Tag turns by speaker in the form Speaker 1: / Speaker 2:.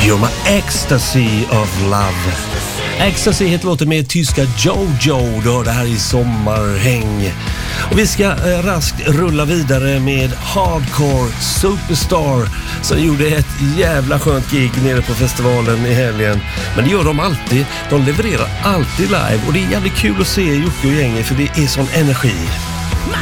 Speaker 1: You're my ecstasy of love. Ecstasy heter låten med tyska Jojo då det här i sommarhäng. Och vi ska raskt rulla vidare med Hardcore Superstar som gjorde ett jävla skönt gig nere på festivalen i helgen. Men det gör de alltid. De levererar alltid live och det är jävligt kul att se Jocke och gänget för det är sån energi.